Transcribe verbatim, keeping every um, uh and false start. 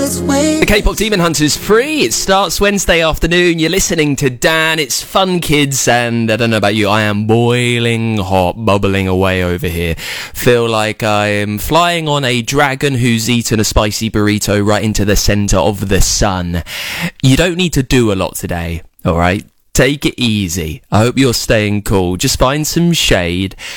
The K-pop Demon Hunters free. It starts Wednesday afternoon. You're listening to Dan. It's fun, kids, and I don't know about you, I am boiling hot, bubbling away over here. Feel like I am flying on a dragon who's eaten a spicy burrito right into the centre of the sun. You don't need to do a lot today, all right? Take it easy. I hope you're staying cool. Just find some shade.